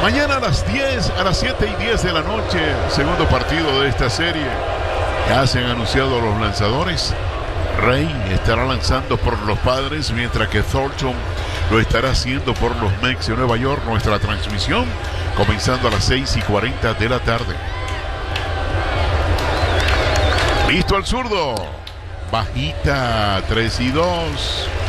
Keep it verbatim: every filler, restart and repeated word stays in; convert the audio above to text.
Mañana a las diez, a las siete y diez de la noche, segundo partido de esta serie. Ya se han anunciado los lanzadores. Rey estará lanzando por los Padres, mientras que Thornton lo estará haciendo por los Mets de Nueva York. Nuestra transmisión comenzando a las seis y cuarenta de la tarde. Listo al zurdo. Bajita, tres y dos.